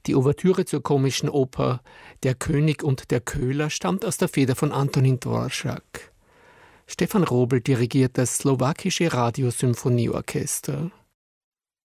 Die Ouvertüre zur komischen Oper Der König und der Köhler stammt aus der Feder von Antonín Dvořák. Stefan Robel dirigiert das slowakische Radiosymphonieorchester.